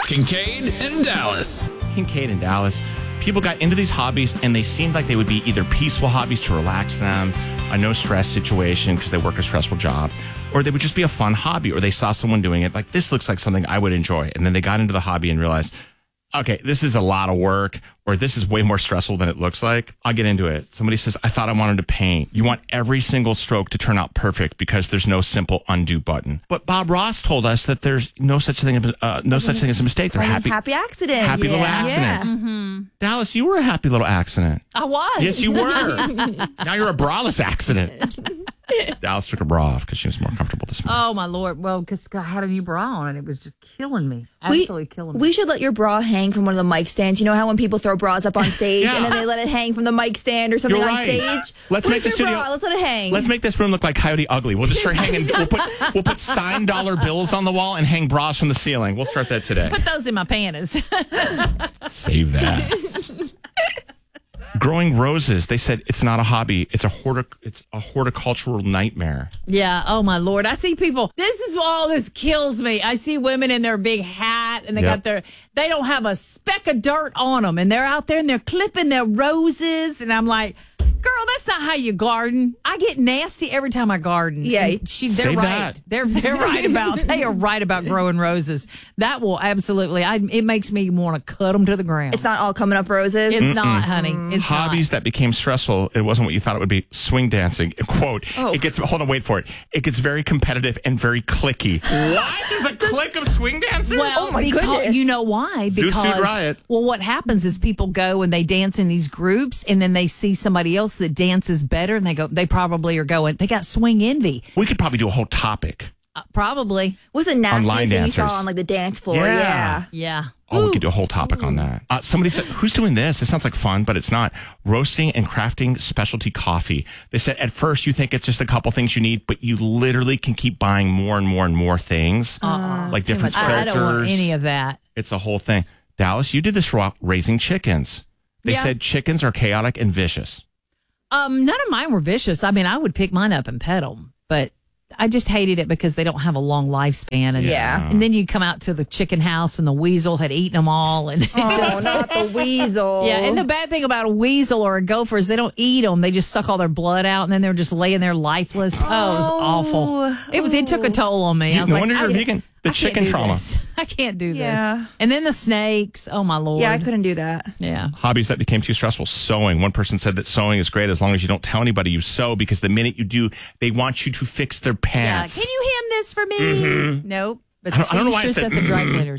Kincaid and Dallas. Kincaid and Dallas. People got into these hobbies and they seemed like they would be either peaceful hobbies to relax them, a no stress situation because they work a stressful job, or they would just be a fun hobby, or they saw someone doing it like, this looks like something I would enjoy. And then they got into the hobby and realized, okay, this is a lot of work, or this is way more stressful than it looks like. I'll get into it. Somebody says, I thought I wanted to paint. You want every single stroke to turn out perfect because there's no simple undo button. But Bob Ross told us that there's no such thing as a mistake. They're happy accident. Happy little accidents. Yeah. Mm-hmm. Dallas, you were a happy little accident. I was. Yes, you were. Now you're a braless accident. Dallas took her bra off because she was more comfortable this morning. Oh, my Lord. Well, because I had a new bra on and it was just killing me. Absolutely killing me. We should let your bra hang from one of the mic stands. You know how when people throw bras up on stage and then they let it hang from the mic stand or something on stage? Let's make the studio. Let's let it hang. Let's make this room look like Coyote Ugly. We'll just start hanging. We'll put signed dollar bills on the wall and hang bras from the ceiling. We'll start that today. Put those in my panties. Save that. Growing roses, they said it's not a hobby. It's a horticultural nightmare. Yeah. Oh, my Lord. I see people. This kills me. I see women in their big hat and they don't have a speck of dirt on them. And they're out there and they're clipping their roses. And I'm like, girl, that's not how you garden. I get nasty every time I garden. Yeah, they're right. They are right about growing roses. That will absolutely. It makes me want to cut them to the ground. It's not all coming up roses. It's not, honey. It's hobbies not. that became stressful. It wasn't what you thought it would be. Swing dancing. Quote. Oh. It gets. Hold on. Wait for it. It gets very competitive and very clicky. What? There's a clique of swing dancers? Well, oh my goodness. You know why? Zoot Suit Riot. Well, what happens is people go and they dance in these groups, and then they see somebody else that dances better, and they probably are going, they got swing envy. We could probably do a whole topic. Probably. What's the nastiest Online thing you dancers. saw on like the dance floor? Yeah. Oh, we could do a whole topic on that. Somebody said, who's doing this? It sounds like fun, but it's not. Roasting and crafting specialty coffee. They said at first you think it's just a couple things you need, but you literally can keep buying more and more and more things. Like different filters. I don't want any of that. It's a whole thing. Dallas, you did this raising chickens. They said chickens are chaotic and vicious. None of mine were vicious. I mean, I would pick mine up and pet them, but I just hated it because they don't have a long lifespan. And then you come out to the chicken house and the weasel had eaten them all. And not the weasel. Yeah, and the bad thing about a weasel or a gopher is they don't eat them. They just suck all their blood out, and then they're just laying there lifeless. Oh, it was awful. It took a toll on me. I was no like, wonder you're vegan. The chicken trauma. I can't do Yeah. this. And then the snakes. Oh, my Lord. Yeah, I couldn't do that. Yeah. Hobbies that became too stressful. Sewing. One person said that sewing is great as long as you don't tell anybody you sew, because the minute you do, they want you to fix their pants. Yeah. Can you hem this for me? Mm-hmm. Nope. But I don't know why I just said, at the dry cleaners.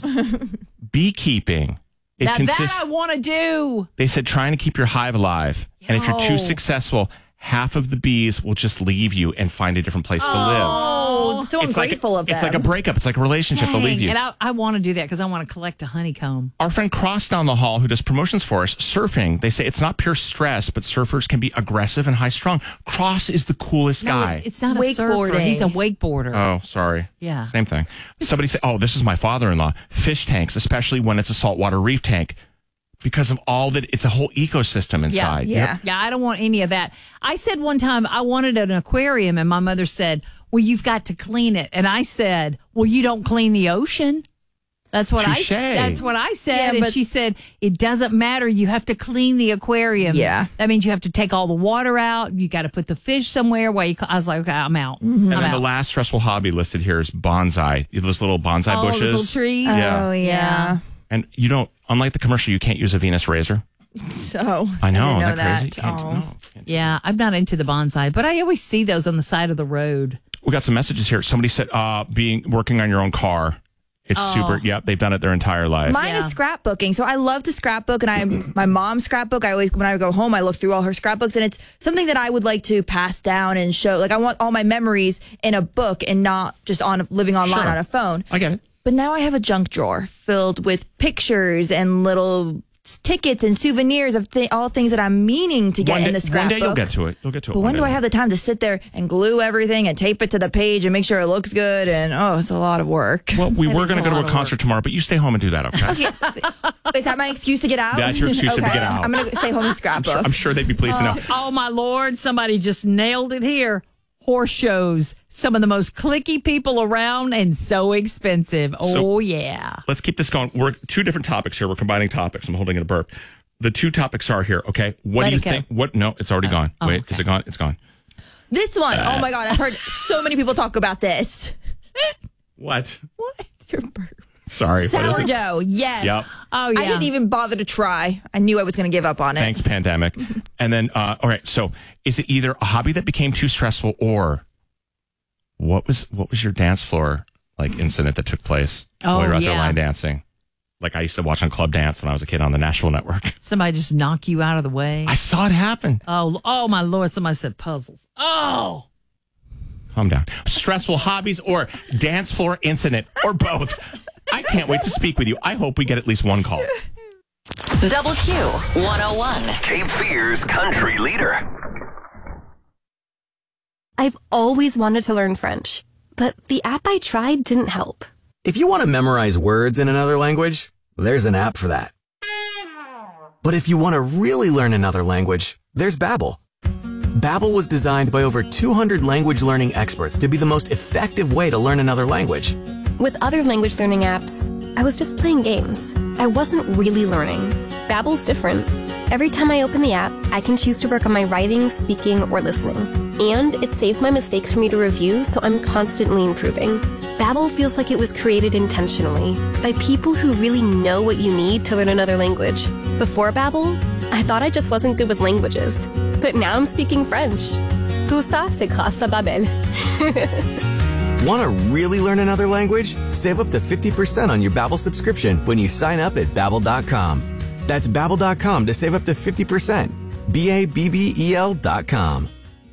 Beekeeping. That I want to do. They said trying to keep your hive alive. And if you're too successful, half of the bees will just leave you and find a different place to live. Oh, so ungrateful of them. It's like a breakup. It's like a relationship. They'll leave you. And I want to do that because I want to collect a honeycomb. Our friend Cross down the hall, who does promotions for us, surfing, they say it's not pure stress, but surfers can be aggressive and high strung. Cross is the coolest guy. It's not a surfer. He's a wakeboarder. Oh, sorry. Yeah. Same thing. Somebody said, oh, this is my father-in-law. Fish tanks, especially when it's a saltwater reef tank. Because of all that, it's a whole ecosystem inside. Yeah, I don't want any of that. I said one time I wanted an aquarium, and my mother said, well, you've got to clean it. And I said, well, you don't clean the ocean. That's what Touché. That's what I said. And she said, it doesn't matter. You have to clean the aquarium. Yeah. That means you have to take all the water out. You got to put the fish somewhere. I was like, okay, I'm out. Mm-hmm. And then the last stressful hobby listed here is bonsai. Those little bonsai bushes. Those little trees. Oh, yeah. And you don't, unlike the commercial, you can't use a Venus razor. So I know, didn't know isn't that crazy? that. Can't do Yeah, I'm not into the bonsai, but I always see those on the side of the road. We got some messages here. Somebody said working on your own car. It's super. Yep, they've done it their entire life. Mine is scrapbooking. So I love to scrapbook, and my mom's scrapbook. When I go home, I look through all her scrapbooks, and it's something that I would like to pass down and show. Like I want all my memories in a book and not just living online on a phone. I get it. But now I have a junk drawer filled with pictures and little tickets and souvenirs of all things that I'm meaning to get in the scrapbook. One day you'll get to it. But when do I have the time to sit there and glue everything and tape it to the page and make sure it looks good? And it's a lot of work. Well, we were going to go to a concert tomorrow, but you stay home and do that, okay? Is that my excuse to get out? That's your excuse to get out. I'm going to stay home and scrapbook. I'm sure they'd be pleased to know. Oh, my Lord. Somebody just nailed it here. horse shows. Some of the most clicky people around and so expensive. Oh, yeah. Let's keep this going. We're 2 different topics here. We're combining topics. I'm holding it a burp. The 2 topics are here, okay? What do you think? No, it's already gone. Wait, okay. Is it gone? It's gone. This one. Oh, my God. I've heard so many people talk about this. What? Your burp. Sorry. Sourdough. Yes. Yep. Oh, yeah. I didn't even bother to try. I knew I was going to give up on it. Thanks, pandemic. And then, all right. So is it either a hobby that became too stressful or what was your dance floor incident that took place while you were out there line dancing? Like I used to watch on Club Dance when I was a kid on the National Network. Somebody just knock you out of the way. I saw it happen. Oh my Lord. Somebody said puzzles. Oh. Calm down. Stressful hobbies or dance floor incident or both. I can't wait to speak with you. I hope we get at least one call. Double Q 101. Cape Fear's country leader. I've always wanted to learn French, but the app I tried didn't help. If you want to memorize words in another language, there's an app for that. But if you want to really learn another language, there's Babbel. Babbel was designed by over 200 language learning experts to be the most effective way to learn another language. With other language learning apps, I was just playing games. I wasn't really learning. Babbel's different. Every time I open the app, I can choose to work on my writing, speaking, or listening. And it saves my mistakes for me to review, so I'm constantly improving. Babbel feels like it was created intentionally by people who really know what you need to learn another language. Before Babbel, I thought I just wasn't good with languages. But now I'm speaking French. Tout ça, c'est grâce à Babbel. Want to really learn another language? Save up to 50% on your Babbel subscription when you sign up at Babbel.com. That's Babbel.com to save up to 50%. Babbel.com.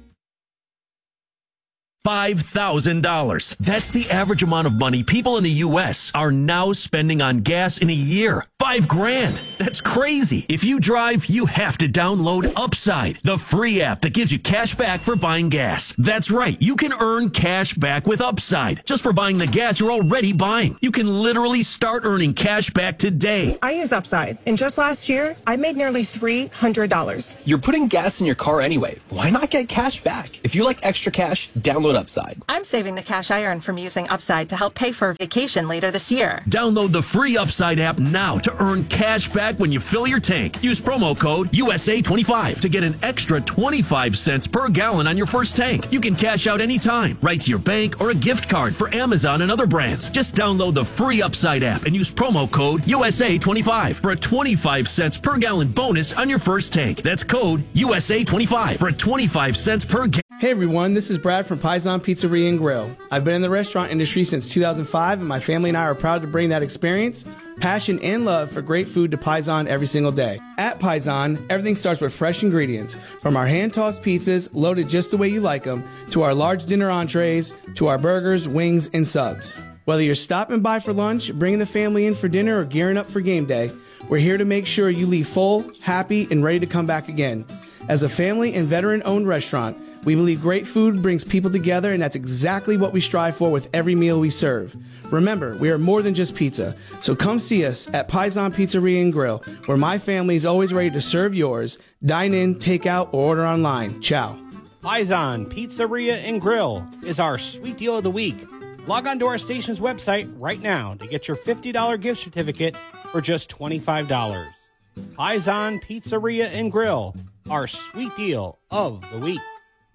$5,000. That's the average amount of money people in the U.S. are now spending on gas in a year. $5,000. That's crazy. If you drive, you have to download Upside, the free app that gives you cash back for buying gas. That's right. You can earn cash back with Upside just for buying the gas you're already buying. You can literally start earning cash back today. I use Upside, and just last year, I made nearly $300. You're putting gas in your car anyway. Why not get cash back? If you like extra cash, download Upside. I'm saving the cash I earn from using Upside to help pay for a vacation later this year. Download the free Upside app now to earn cash back when you fill your tank. Use promo code USA25 to get an extra 25 cents per gallon on your first tank. You can cash out anytime, right to your bank or a gift card for Amazon and other brands. Just download the free Upside app and use promo code USA25 for a 25 cents per gallon bonus on your first tank. That's code USA25 for a 25 cents per gallon. Hey everyone, this is Brad from Paisan Pizzeria and Grill. I've been in the restaurant industry since 2005, and my family and I are proud to bring that experience, passion, and love for great food to Paisan every single day. At Paisan, everything starts with fresh ingredients, from our hand-tossed pizzas, loaded just the way you like them, to our large dinner entrees, to our burgers, wings, and subs. Whether you're stopping by for lunch, bringing the family in for dinner, or gearing up for game day, we're here to make sure you leave full, happy, and ready to come back again. As a family and veteran-owned restaurant, we believe great food brings people together, and that's exactly what we strive for with every meal we serve. Remember, we are more than just pizza, so come see us at Paisan Pizzeria and Grill, where my family is always ready to serve yours. Dine in, take out, or order online. Ciao. Paisan Pizzeria and Grill is our sweet deal of the week. Log on to our station's website right now to get your $50 gift certificate for just $25. Paisan Pizzeria and Grill, our sweet deal of the week.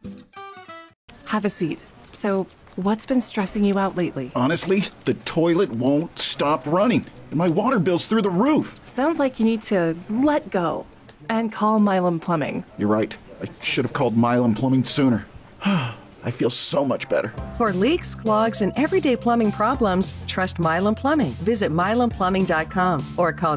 Have a seat. So, what's been stressing you out lately? Honestly, the toilet won't stop running, and my water bill's through the roof. Sounds like you need to let go and call Milam Plumbing. You're right. I should have called Milam Plumbing sooner. I feel so much better. For leaks, clogs, and everyday plumbing problems, trust Milam Plumbing. Visit MilamPlumbing.com or call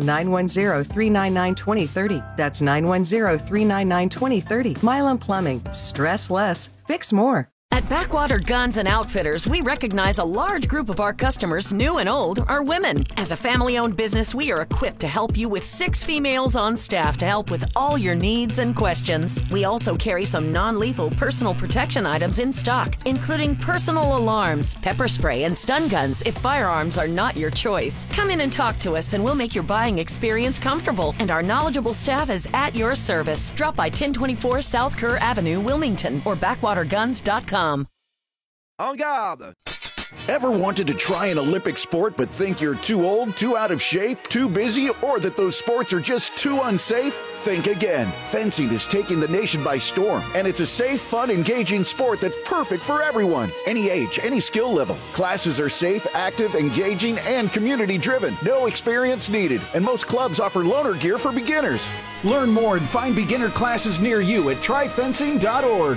910-399-2030. That's 910-399-2030. Milam Plumbing. Stress less. Fix more. At Backwater Guns and Outfitters, we recognize a large group of our customers, new and old, are women. As a family-owned business, we are equipped to help you with 6 females on staff to help with all your needs and questions. We also carry some non-lethal personal protection items in stock, including personal alarms, pepper spray, and stun guns if firearms are not your choice. Come in and talk to us, and we'll make your buying experience comfortable, and our knowledgeable staff is at your service. Drop by 1024 South Kerr Avenue, Wilmington, or backwaterguns.com. Cumulus.com. En garde! Ever wanted to try an Olympic sport but think you're too old, too out of shape, too busy, or that those sports are just too unsafe? Think again. Fencing is taking the nation by storm, and it's a safe, fun, engaging sport that's perfect for everyone. Any age, any skill level. Classes are safe, active, engaging, and community-driven. No experience needed, and most clubs offer loaner gear for beginners. Learn more and find beginner classes near you at tryfencing.org.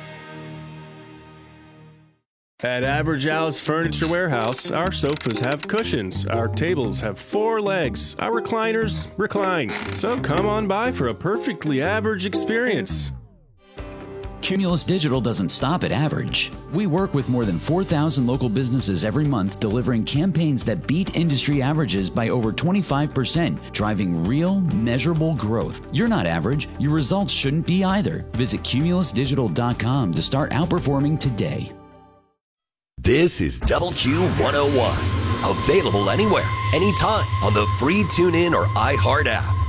At Average Al's Furniture Warehouse, our sofas have cushions, our tables have 4 legs, our recliners recline. So come on by for a perfectly average experience. Cumulus Digital doesn't stop at average. We work with more than 4,000 local businesses every month, delivering campaigns that beat industry averages by over 25%, driving real, measurable growth. You're not average. Your results shouldn't be either. Visit cumulusdigital.com to start outperforming today. This is Double Q 101. Available anywhere, anytime on the free TuneIn or iHeart app.